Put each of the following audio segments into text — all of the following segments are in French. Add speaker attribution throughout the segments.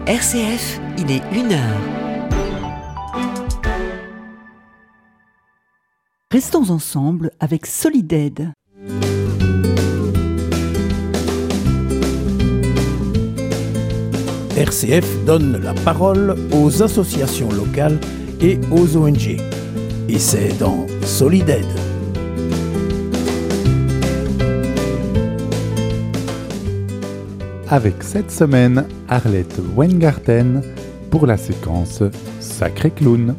Speaker 1: RCF, il est 1h.
Speaker 2: Restons ensemble avec Solidaide.
Speaker 3: RCF donne la parole aux associations locales et aux ONG. Et c'est dans Solidaide.
Speaker 4: Avec cette semaine, Arlette Weingarten pour la séquence Sacré Clown.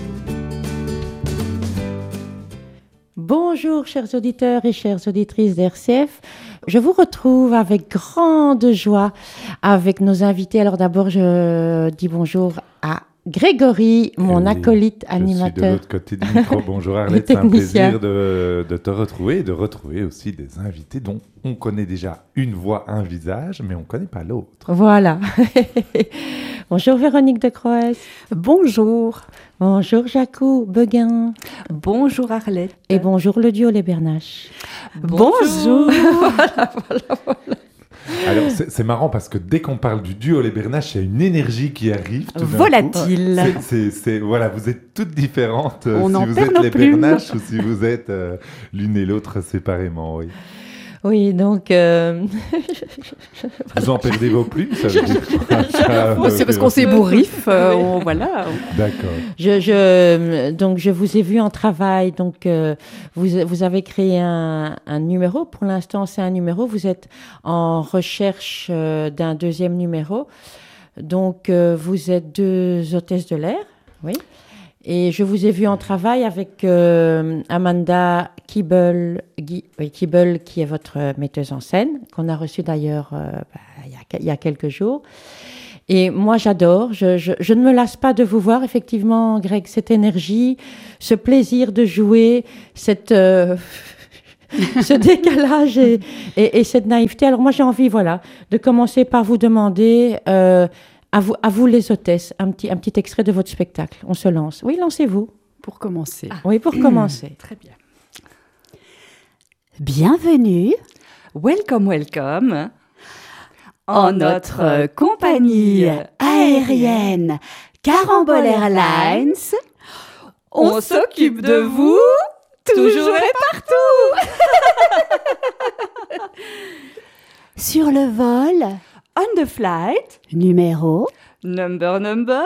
Speaker 5: Bonjour chers auditeurs et chères auditrices d'RCF. Je vous retrouve avec grande joie avec nos invités. Alors d'abord, je dis bonjour à Grégory, mon acolyte animateur.
Speaker 4: Je suis de l'autre côté du micro. Bonjour Arlette, c'est un plaisir de te retrouver et de retrouver aussi des invités dont on connaît déjà une voix, un visage, mais on ne connaît pas l'autre.
Speaker 5: Voilà. Bonjour Véronique de Croès.
Speaker 6: Bonjour.
Speaker 5: Bonjour Jacou Beguin.
Speaker 6: Bonjour Arlette.
Speaker 5: Et bonjour le duo Les Bernaches.
Speaker 6: Bonjour. Voilà.
Speaker 4: Alors, c'est marrant parce que dès qu'on parle du duo Les Bernaches, il y a une énergie qui arrive.
Speaker 6: Volatile.
Speaker 4: Voilà, vous êtes toutes différentes.
Speaker 6: On
Speaker 4: si
Speaker 6: en
Speaker 4: vous
Speaker 6: perd
Speaker 4: êtes
Speaker 6: nos
Speaker 4: les
Speaker 6: plumes.
Speaker 4: Bernaches ou si vous êtes l'une et l'autre séparément, oui.
Speaker 5: Oui, donc...
Speaker 4: Vous en perdez vos plumes, ça veut dire quoi?
Speaker 6: C'est parce qu'on s'ébouriffe. Voilà.
Speaker 4: D'accord.
Speaker 5: Donc, je vous ai vu en travail. Donc, vous avez créé un numéro. Pour l'instant, c'est un numéro. Vous êtes en recherche d'un deuxième numéro. Donc, vous êtes deux hôtesses de l'air. Oui. Et je vous ai vu en travail avec Amanda Kiebel, qui est votre metteuse en scène, qu'on a reçue d'ailleurs il y a quelques jours. Et moi, j'adore. Je ne me lasse pas de vous voir, effectivement, Greg, cette énergie, ce plaisir de jouer, ce décalage et cette naïveté. Alors moi, j'ai envie, de commencer par vous demander... À vous les hôtesses, un petit extrait de votre spectacle. On se lance. Oui, lancez-vous.
Speaker 6: Pour commencer.
Speaker 5: Oui, pour commencer.
Speaker 6: Très bien.
Speaker 7: Bienvenue.
Speaker 6: Welcome.
Speaker 7: En notre compagnie aérienne Carambole Airlines.
Speaker 6: On s'occupe de vous, toujours et partout.
Speaker 7: Sur le vol,
Speaker 6: On the flight,
Speaker 7: numéro
Speaker 6: number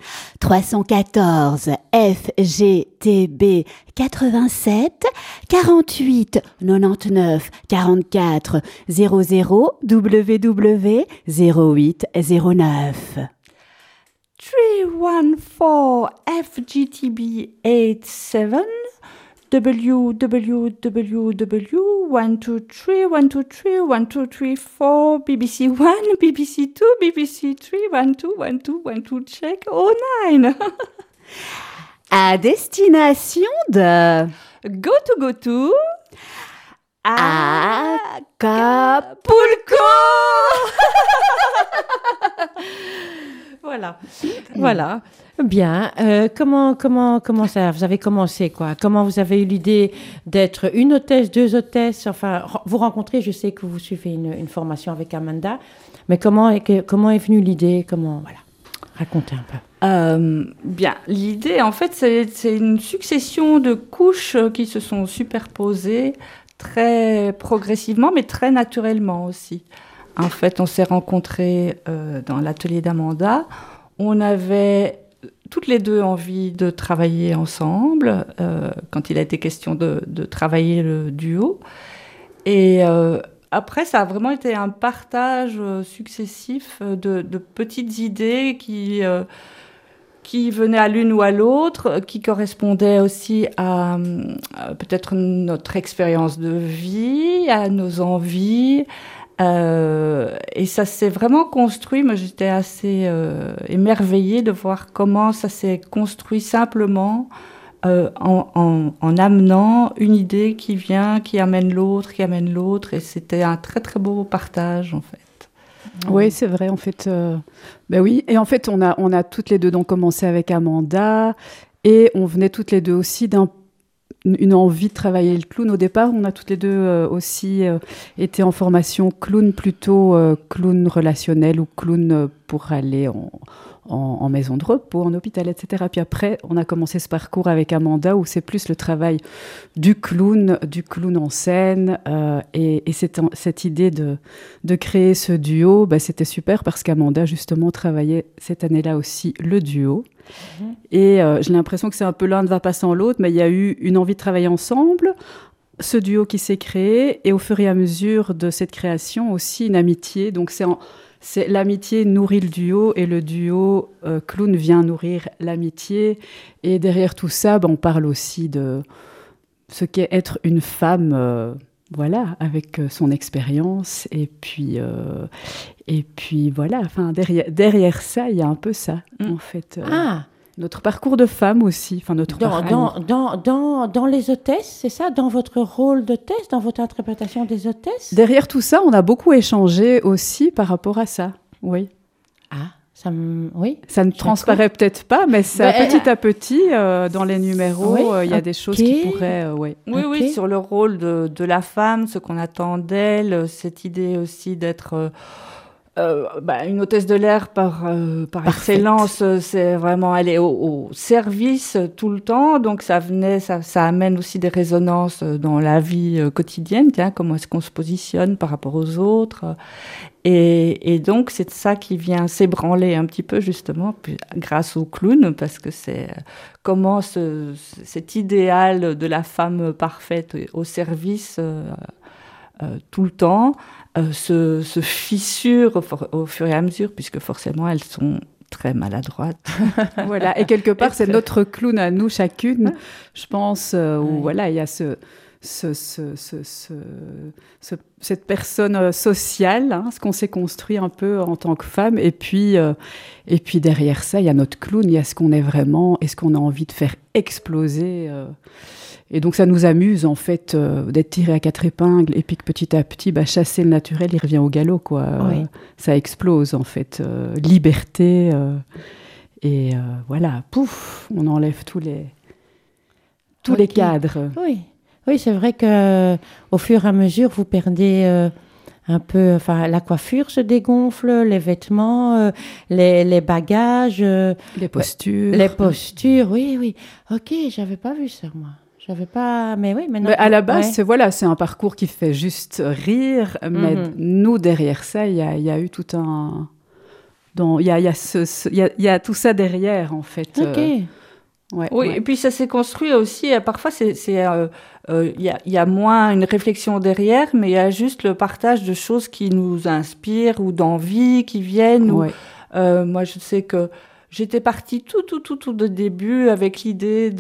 Speaker 7: 314 FGTB 87 48 99 44 00 WW 0809.
Speaker 6: 314 FGTB 87 www.123.123.123.123.4 BBC 1, BBC 2, BBC 3, 12, check, 09.
Speaker 7: À destination de
Speaker 6: Go to
Speaker 7: Acapulco.
Speaker 5: Voilà. Bien. Comment ça? Vous avez commencé quoi? Comment vous avez eu l'idée d'être une hôtesse, deux hôtesses? Enfin, vous rencontrez. Je sais que vous suivez une formation avec Amanda, mais comment est venue l'idée? Racontez un peu.
Speaker 6: Bien, l'idée, en fait, c'est une succession de couches qui se sont superposées très progressivement, mais très naturellement aussi. En fait, on s'est rencontrés dans l'atelier d'Amanda. On avait toutes les deux envie de travailler ensemble quand il a été question de travailler le duo. Et après, ça a vraiment été un partage successif de petites idées qui venaient à l'une ou à l'autre, qui correspondaient aussi à peut-être notre expérience de vie, à nos envies. Et ça s'est vraiment construit. Moi, j'étais assez émerveillée de voir comment ça s'est construit simplement en amenant une idée qui vient, qui amène l'autre. Et c'était un très, très beau partage, en fait.
Speaker 8: Oui, c'est vrai, en fait. Oui, et en fait, on a toutes les deux donc commencé avec Amanda et on venait toutes les deux aussi d'un une envie de travailler le clown. Au départ, on a toutes les deux aussi été en formation clown, plutôt clown relationnel ou clown pour aller en maison de repos, en hôpital, etc. Puis après, on a commencé ce parcours avec Amanda où c'est plus le travail du clown en scène. Et cette idée de créer ce duo, c'était super parce qu'Amanda, justement, travaillait cette année-là aussi le duo. Et j'ai l'impression que c'est un peu l'un ne va pas sans l'autre, mais il y a eu une envie de travailler ensemble, ce duo qui s'est créé, et au fur et à mesure de cette création aussi une amitié. Donc c'est l'amitié nourrit le duo, et le duo clown vient nourrir l'amitié. Et derrière tout ça, on parle aussi de ce qu'est être une femme, voilà, avec son expérience. Et puis voilà, enfin, derrière ça, il y a un peu ça, en fait. Notre parcours de femme aussi, enfin notre parcours.
Speaker 5: Dans les hôtesses, c'est ça? Dans votre rôle d'hôtesse, dans votre interprétation des hôtesses?
Speaker 8: Derrière tout ça, on a beaucoup échangé aussi par rapport à ça, oui.
Speaker 5: Oui.
Speaker 8: Ça ne transparaît peut-être pas, mais ça, petit à petit, dans les numéros, il y a des choses qui pourraient...
Speaker 6: Oui, sur le rôle de la femme, ce qu'on attend d'elle, cette idée aussi d'être... une hôtesse de l'air par excellence, c'est vraiment, elle est au service tout le temps, donc ça amène aussi des résonances dans la vie quotidienne, comment est-ce qu'on se positionne par rapport aux autres, et donc c'est ça qui vient s'ébranler un petit peu justement grâce au clown, parce que c'est comment cet idéal de la femme parfaite au service tout le temps se fissure au fur et à mesure, puisque forcément elles sont très maladroites.
Speaker 8: Voilà, et quelque part c'est notre clown à nous chacune, je pense, où voilà, il y a cette personne sociale, ce qu'on s'est construit un peu en tant que femme, et puis derrière ça il y a notre clown, il y a ce qu'on est vraiment et ce qu'on a envie de faire exploser. Et donc, ça nous amuse, en fait, d'être tiré à quatre épingles, et puis que petit à petit, chasser le naturel, il revient au galop, quoi.
Speaker 5: Oui.
Speaker 8: Ça explose, en fait. Liberté. Et voilà, pouf, on enlève tous les cadres.
Speaker 5: Oui, c'est vrai qu'au fur et à mesure, vous perdez un peu... Enfin, la coiffure se dégonfle, les vêtements, les bagages...
Speaker 8: les postures.
Speaker 5: Les postures, oui. Ok, j'avais pas vu ça, moi. J'avais pas... Mais oui, maintenant...
Speaker 8: Mais à la base, c'est un parcours qui fait juste rire, mais nous, derrière ça, il y a eu tout un... Il y a tout ça derrière, en fait.
Speaker 5: Ok.
Speaker 6: Et puis ça s'est construit aussi, parfois il y a moins une réflexion derrière, mais il y a juste le partage de choses qui nous inspirent ou d'envie qui viennent. Moi, je sais que j'étais partie tout de début avec l'idée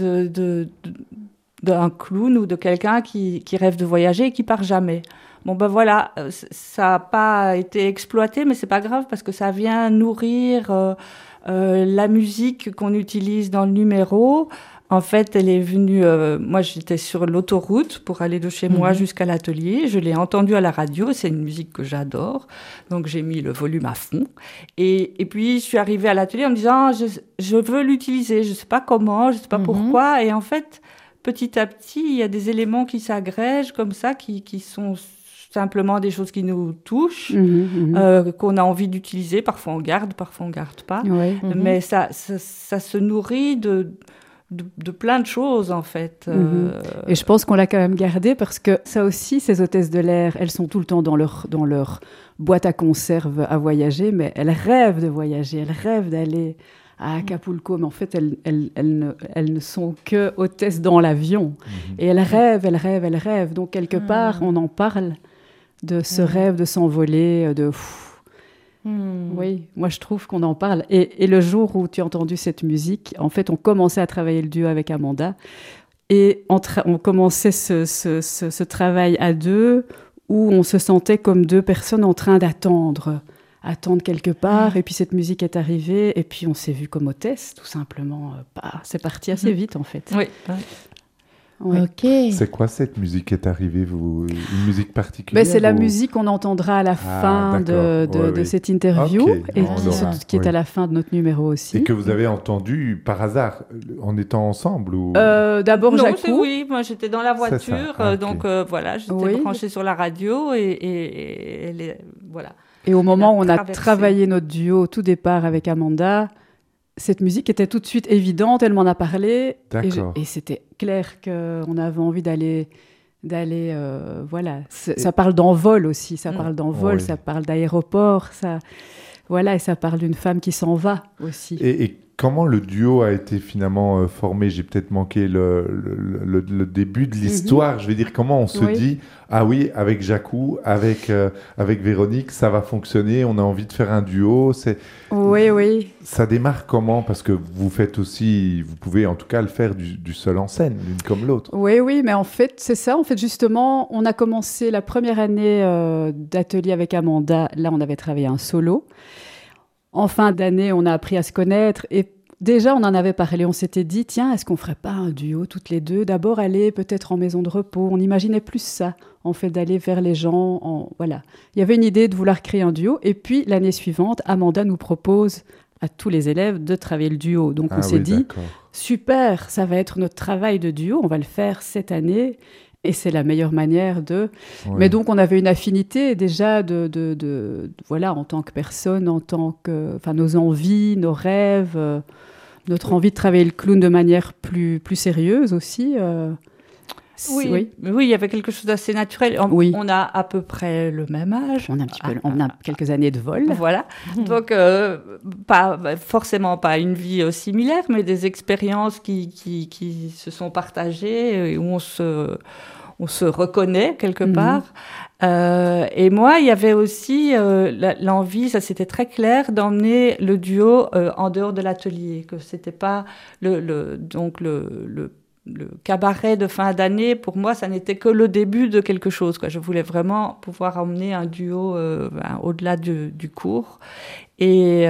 Speaker 6: d'un clown ou de quelqu'un qui rêve de voyager et qui part jamais. Voilà, ça n'a pas été exploité, mais c'est pas grave parce que ça vient nourrir la musique qu'on utilise dans le numéro. En fait, elle est venue... moi, j'étais sur l'autoroute pour aller de chez moi jusqu'à l'atelier. Je l'ai entendue à la radio. C'est une musique que j'adore. Donc, j'ai mis le volume à fond. Et puis, je suis arrivée à l'atelier en me disant je veux l'utiliser. Je ne sais pas comment, je ne sais pas pourquoi. Et en fait, petit à petit, il y a des éléments qui s'agrègent comme ça, qui sont simplement des choses qui nous touchent, qu'on a envie d'utiliser. Parfois, on garde pas. Mais ça se nourrit de plein de choses, en fait.
Speaker 8: Et je pense qu'on l'a quand même gardé parce que ça aussi, ces hôtesses de l'air, elles sont tout le temps dans leur boîte à conserve à voyager, mais elles rêvent de voyager, elles rêvent d'aller à Acapulco, mais en fait, elles ne sont que hôtesses dans l'avion. Et elles rêvent. Donc, quelque part, on en parle de ce rêve de s'envoler, Oui, moi je trouve qu'on en parle. Et le jour où tu as entendu cette musique, en fait, on commençait à travailler le duo avec Amanda. Et on commençait ce travail à deux où on se sentait comme deux personnes en train d'attendre quelque part. Et puis cette musique est arrivée et puis on s'est vu comme hôtesse, tout simplement. C'est parti assez vite, en fait.
Speaker 6: Oui.
Speaker 8: Ouais.
Speaker 5: Ok.
Speaker 4: C'est quoi cette musique qui est arrivée, une musique particulière?
Speaker 8: C'est la musique qu'on entendra à la fin de cette interview et qui est à la fin de notre numéro aussi.
Speaker 4: Et que vous avez entendu par hasard en étant ensemble ou...
Speaker 8: D'abord Jacou.
Speaker 6: Oui, moi j'étais dans la voiture, donc voilà, j'étais branchée sur la radio et voilà.
Speaker 8: Et au moment où on a travaillé notre duo au tout départ avec Amanda, cette musique était tout de suite évidente, elle m'en a parlé. Et c'était clair qu'on avait envie d'aller voilà. Ça parle d'envol aussi, ça parle d'envol, ça parle d'aéroport, et ça parle d'une femme qui s'en va aussi.
Speaker 4: Et comment le duo a été finalement formé? J'ai peut-être manqué le début de l'histoire. Je veux dire, comment on se dit, ah oui, avec Jacou, avec Véronique, ça va fonctionner, on a envie de faire un duo.
Speaker 8: Oui.
Speaker 4: Ça démarre comment? Parce que vous faites aussi, vous pouvez en tout cas le faire du seul en scène, l'une comme l'autre.
Speaker 8: Oui, mais en fait, c'est ça. En fait, justement, on a commencé la première année d'atelier avec Amanda. Là, on avait travaillé un solo. En fin d'année, on a appris à se connaître et déjà, on en avait parlé. On s'était dit, tiens, est-ce qu'on ferait pas un duo toutes les deux? D'abord, aller peut-être en maison de repos. On imaginait plus ça, en fait, d'aller vers les gens. Voilà. Il y avait une idée de vouloir créer un duo. Et puis, l'année suivante, Amanda nous propose à tous les élèves de travailler le duo. Donc, on s'est dit, super, ça va être notre travail de duo. On va le faire cette année. Et c'est la meilleure manière de... Oui. Mais donc, on avait une affinité déjà voilà, en tant que personne, en tant que... Enfin, nos envies, nos rêves, notre envie de travailler le clown de manière plus sérieuse aussi.
Speaker 6: Oui, il y avait quelque chose d'assez naturel. On a à peu près le même âge.
Speaker 8: On a quelques années de vol.
Speaker 6: Voilà. Donc, forcément pas une vie similaire, mais des expériences qui se sont partagées et où on se reconnaît quelque part. Et moi, il y avait aussi l'envie, ça c'était très clair, d'emmener le duo en dehors de l'atelier, que c'était pas le cabaret de fin d'année, pour moi, ça n'était que le début de quelque chose, quoi. Je voulais vraiment pouvoir emmener un duo au-delà du cours. Et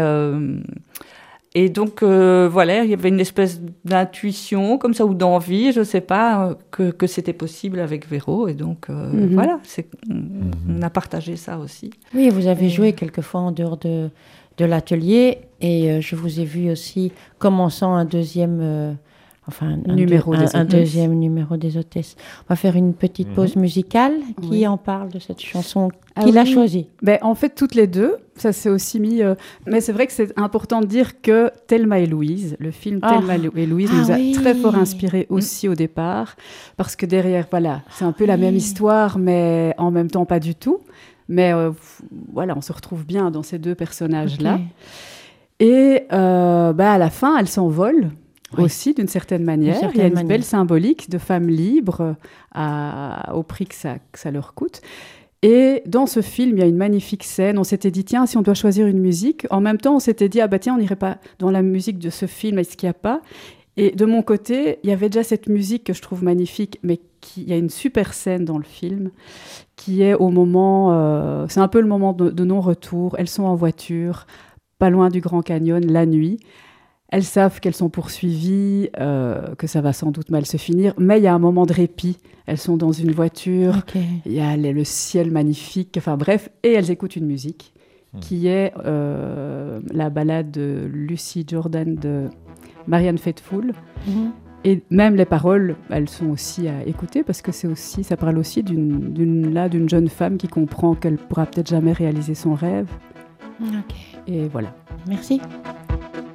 Speaker 6: donc, voilà, il y avait une espèce d'intuition, comme ça, ou d'envie, je ne sais pas, que c'était possible avec Véro. Et donc, voilà, on a partagé ça aussi.
Speaker 5: Oui, vous avez joué quelquefois en dehors de l'atelier. Et je vous ai vu aussi commençant un deuxième... un deuxième numéro des hôtesses. On va faire une petite pause musicale. Qui en parle de cette chanson? Qui l'a choisie?
Speaker 8: En fait, toutes les deux. Ça s'est aussi mis... Mais c'est vrai que c'est important de dire que Thelma et Louise, le film Thelma et Louise, nous a très fort inspirés aussi au départ. Parce que derrière, voilà, c'est un peu la même histoire, mais en même temps pas du tout. Mais voilà, on se retrouve bien dans ces deux personnages-là. Et à la fin, elles s'envolent. Aussi, d'une certaine manière. Il y a une belle symbolique de femmes libres au prix que ça leur coûte. Et dans ce film, il y a une magnifique scène. On s'était dit, tiens, si on doit choisir une musique, en même temps, on s'était dit, tiens, on n'irait pas dans la musique de ce film, est-ce qu'il n'y a pas? Et de mon côté, il y avait déjà cette musique que je trouve magnifique, mais il y a une super scène dans le film qui est au moment... c'est un peu le moment de non-retour. Elles sont en voiture, pas loin du Grand Canyon, la nuit. Elles savent qu'elles sont poursuivies, que ça va sans doute mal se finir, mais il y a un moment de répit. Elles sont dans une voiture, il y a le ciel magnifique, enfin bref, et elles écoutent une musique qui est la ballade de Lucy Jordan de Marianne Faithfull. Et même les paroles, elles sont aussi à écouter parce que ça parle aussi d'une jeune femme qui comprend qu'elle pourra peut-être jamais réaliser son rêve. Et voilà.
Speaker 5: Merci.